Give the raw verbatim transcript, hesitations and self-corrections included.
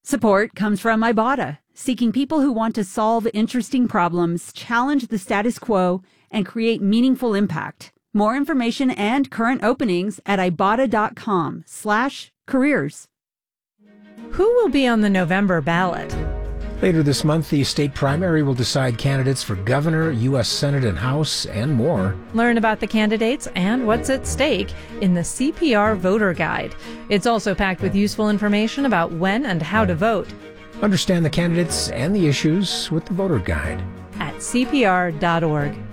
Support comes from Ibotta, seeking people who want to solve interesting problems, challenge the status quo, and create meaningful impact. More information and current openings at ibotta.com slash careers. Who will be on the November ballot? Later this month, the state primary will decide candidates for governor, U S Senate and House, and more. Learn about the candidates and what's at stake in the C P R Voter Guide. It's also packed with useful information about when and how to vote. Understand the candidates and the issues with the Voter Guide at C P R dot org.